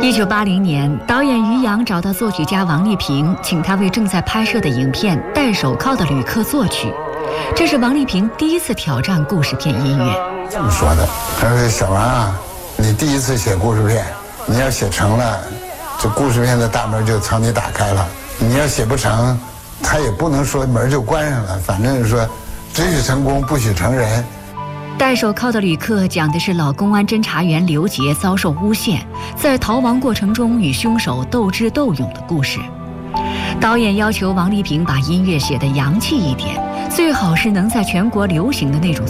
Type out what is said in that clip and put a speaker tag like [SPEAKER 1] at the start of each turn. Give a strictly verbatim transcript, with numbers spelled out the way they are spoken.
[SPEAKER 1] 一九八零年，导演于洋找到作曲家王丽萍，请他为正在拍摄的影片《戴手铐的旅客》作曲。这是王丽萍第一次挑战故事片音乐。
[SPEAKER 2] 这么说的，他说：“小王啊，你第一次写故事片，你要写成了，这故事片的大门就朝你打开了；你要写不成，他也不能说门就关上了，反正是说，只许成功，不许成仁。”
[SPEAKER 1] 戴手铐的旅客讲的是老公安侦查员刘杰遭受诬陷，在逃亡过程中与凶手斗智斗勇的故事。导演要求王丽萍把音乐写得洋气一点，最好是能在全国流行的那种